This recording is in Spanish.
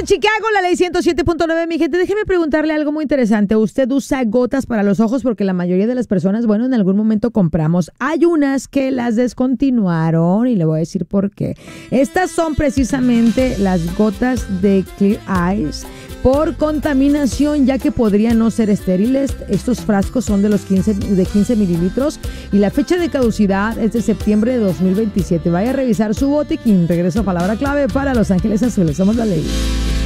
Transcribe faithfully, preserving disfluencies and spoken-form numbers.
Chicago, la ley ciento siete punto nueve, mi gente, déjeme preguntarle algo muy interesante. ¿Usted usa gotas para los ojos? Porque la mayoría de las personas, bueno, en algún momento compramos. Hay unas que las descontinuaron y le voy a decir por qué. Estas son precisamente las gotas de Clear Eyes por contaminación, ya que podrían no ser estériles. Estos frascos son de los quince, de quince mililitros y la fecha de caducidad es de septiembre de dos mil veintisiete. Vaya a revisar su botiquín. Regreso a palabra clave para Los Ángeles Azules. Somos la ley.